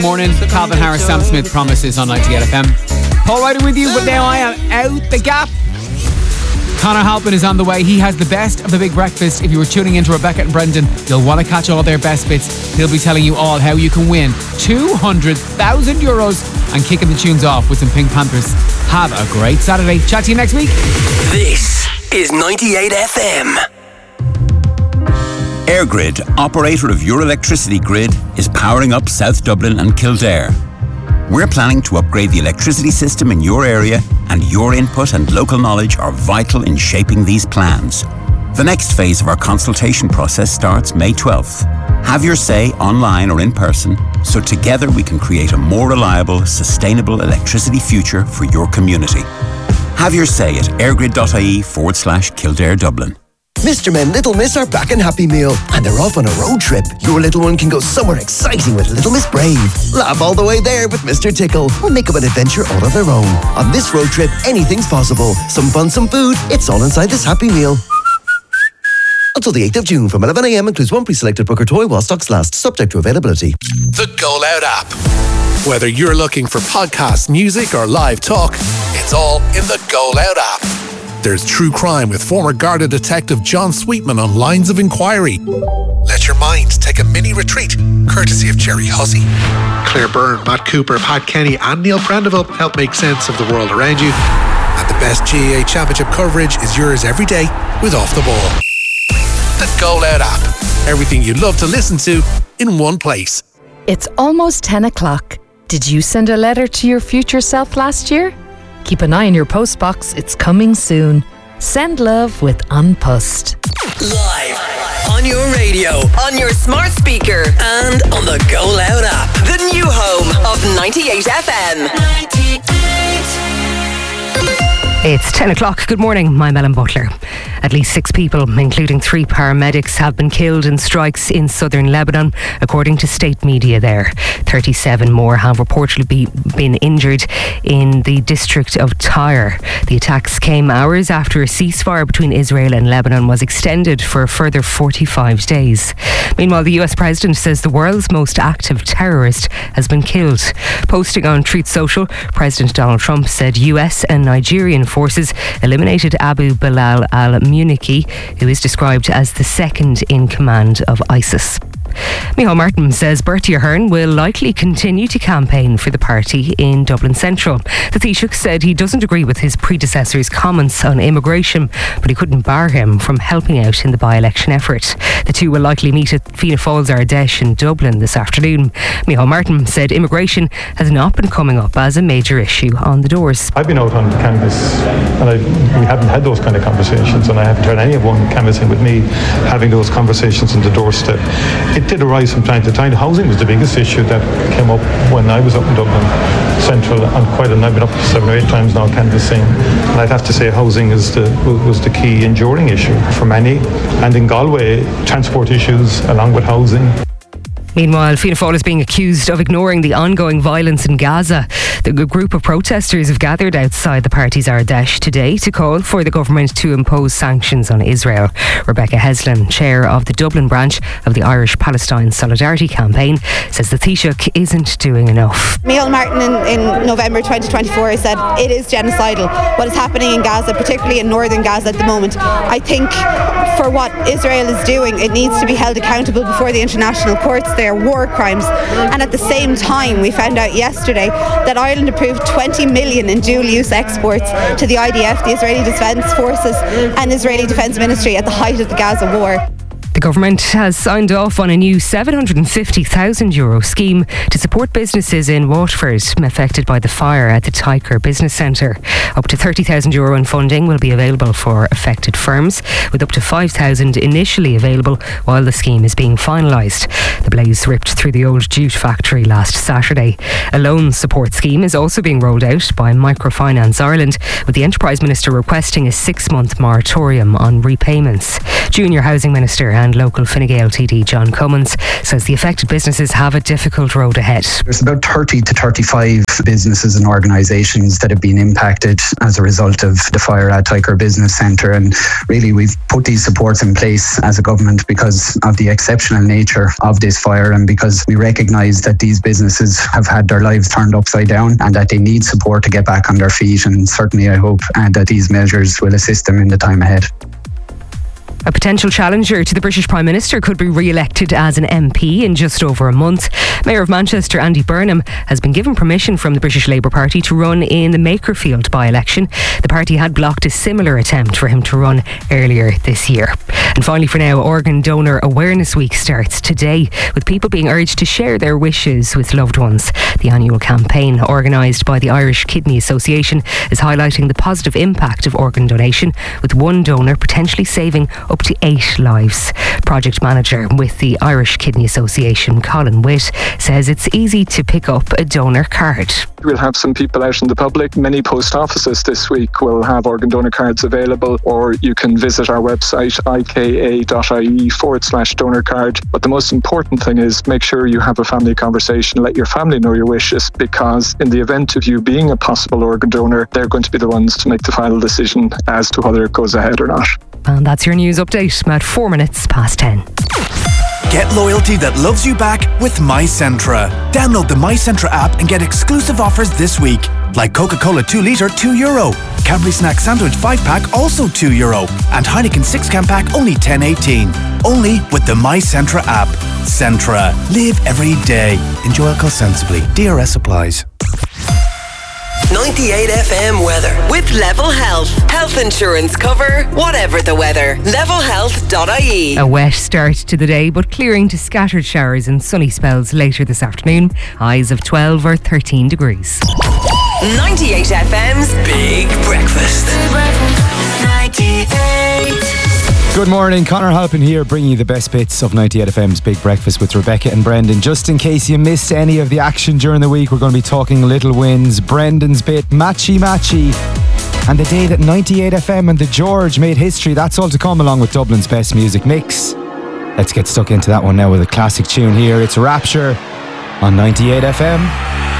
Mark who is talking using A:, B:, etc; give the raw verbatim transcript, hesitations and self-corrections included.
A: Morning, Calvin Harris, Sam Smith, Promises on ninety-eight F M. Paul Ryder with you, but now I am out the gap. Conor Halpin is on the way. He has the best of the big breakfast. If you were tuning into Rebecca and Brendan, you'll want to catch all their best bits. He'll be telling you all how you can win two hundred thousand euros and kicking the tunes off with some Pink Panthers. Have a great Saturday. Chat to you next week.
B: This is ninety-eight F M.
C: EirGrid, operator of your electricity grid, is powering up South Dublin and Kildare. We're planning to upgrade the electricity system in your area, and your input and local knowledge are vital in shaping these plans. The next phase of our consultation process starts May twelfth. Have your say online or in person, so together we can create a more reliable, sustainable electricity future for your community. Have your say at airgrid.ie forward slash Kildare Dublin.
D: Mister Men, Little Miss are back in Happy Meal and they're off on a road trip. Your little one can go somewhere exciting with Little Miss Brave. Laugh all the way there with Mister Tickle or make up an adventure all of their own. On this road trip, anything's possible. Some fun, some food. It's all inside this Happy Meal. Until the eighth of June from eleven a m includes one pre-selected Booker toy while stocks last, subject to availability.
E: The Go Loud app. Whether you're looking for podcast, music or live talk, it's all in the Go Loud app. There's true crime with former Garda detective John Sweetman on Lines of Inquiry. Let your mind take a mini retreat, courtesy of Jerry Hussey. Claire Byrne, Matt Cooper, Pat Kenny and Neil Prendeville help make sense of the world around you. And the best G A A Championship coverage is yours every day with Off the Ball. The Go Loud app. Everything you love to listen to in one place.
F: It's almost ten o'clock. Did you send a letter to your future self last year? Keep an eye on your postbox, it's coming soon. Send love with Unpussed.
B: Live on your radio, on your smart speaker, and on the Go Loud app. The new home of ninety-eight F M. ninety-eight.
G: It's ten o'clock. Good morning, I'm Ellen Butler. At least six people, including three paramedics, have been killed in strikes in southern Lebanon, according to state media there. thirty-seven more have reportedly be, been injured in the district of Tyre. The attacks came hours after a ceasefire between Israel and Lebanon was extended for a further forty-five days. Meanwhile, the U S president says the world's most active terrorist has been killed. Posting on Truth Social, President Donald Trump said U S and Nigerian forces eliminated Abu Bilal al-Muniki, who is described as the second in command of ISIS. Micheál Martin says Bertie Ahern will likely continue to campaign for the party in Dublin Central. The Taoiseach said he doesn't agree with his predecessor's comments on immigration, but he couldn't bar him from helping out in the by-election effort. The two will likely meet at Fianna Fáil's Ardèche in Dublin this afternoon. Micheál Martin said immigration has not been coming up as a major issue on the doors.
H: I've been out on canvas and I, we haven't had those kind of conversations, and I haven't heard anyone canvassing with me having those conversations on the doorstep. It did arise from time to time. Housing was the biggest issue that came up when I was up in Dublin Central, and quite a, I've been up seven or eight times now canvassing, and I'd have to say housing is the was the key enduring issue for many. And in Galway, transport issues along with housing.
G: Meanwhile, Fianna Fáil is being accused of ignoring the ongoing violence in Gaza. The group of protesters have gathered outside the party's Ardèche today to call for the government to impose sanctions on Israel. Rebecca Heslin, chair of the Dublin branch of the Irish Palestine Solidarity Campaign, says the Taoiseach isn't doing enough.
I: Micheál Martin in, in November twenty twenty-four said it is genocidal what is happening in Gaza, particularly in northern Gaza at the moment. I think for what Israel is doing, it needs to be held accountable before the international courts. They are war crimes. And at the same time, we found out yesterday that Ireland approved twenty million in dual-use exports to the I D F, the Israeli Defence Forces, and Israeli Defence Ministry at the height of the Gaza war.
G: The government has signed off on a new seven hundred fifty thousand euro scheme to support businesses in Waterford affected by the fire at the Tyker Business Centre. Up to thirty thousand euro in funding will be available for affected firms, with up to five thousand initially available while the scheme is being finalised. The blaze ripped through the old jute factory last Saturday. A loan support scheme is also being rolled out by Microfinance Ireland, with the Enterprise Minister requesting a six-month moratorium on repayments. Junior Housing Minister and and local Fine Gael T D John Cummins says the affected businesses have a difficult road ahead.
J: There's about thirty to thirty-five businesses and organisations that have been impacted as a result of the fire at Tykwer Business Centre, and really we've put these supports in place as a government because of the exceptional nature of this fire and because we recognise that these businesses have had their lives turned upside down and that they need support to get back on their feet, and certainly I hope uh, that these measures will assist them in the time ahead.
G: A potential challenger to the British Prime Minister could be re-elected as an M P in just over a month. Mayor of Manchester Andy Burnham has been given permission from the British Labour Party to run in the Makerfield by-election. The party had blocked a similar attempt for him to run earlier this year. And finally for now, Organ Donor Awareness Week starts today, with people being urged to share their wishes with loved ones. The annual campaign, organised by the Irish Kidney Association, is highlighting the positive impact of organ donation, with one donor potentially saving up to eight lives. Project manager with the Irish Kidney Association, Colin Witt, says it's easy to pick up a donor card.
K: We'll have some people out in the public. Many post offices this week will have organ donor cards available, or you can visit our website ika.ie forward slash donor card. But the most important thing is make sure you have a family conversation. Let your family know your wishes, because in the event of you being a possible organ donor, they're going to be the ones to make the final decision as to whether it goes ahead or not.
G: And that's your news update at four minutes past ten.
L: Get loyalty that loves you back with MyCentra. Download the MyCentra app and get exclusive offers this week, like Coca-Cola two litre two euro, Cadbury Snack Sandwich five pack also two euro, and Heineken six can pack only ten eighteen. Only with the MyCentra app. Centra. Live every day. Enjoy alcohol sensibly. D R S applies.
B: ninety-eight F M weather with Level Health. Health insurance cover, whatever the weather. level health dot I E.
G: A wet start to the day, but clearing to scattered showers and sunny spells later this afternoon. Highs of twelve or thirteen degrees.
B: ninety-eight F M's Big Breakfast. ninety-eight.
M: Good morning, Conor Halpin here, bringing you the best bits of ninety-eight F M's Big Breakfast with Rebecca and Brendan. Just in case you missed any of the action during the week, we're going to be talking little wins, Brendan's bit, matchy matchy, and the day that ninety-eight F M and the George made history. That's all to come, along with Dublin's best music mix. Let's get stuck into that one now with a classic tune here. It's Rapture on ninety-eight F M.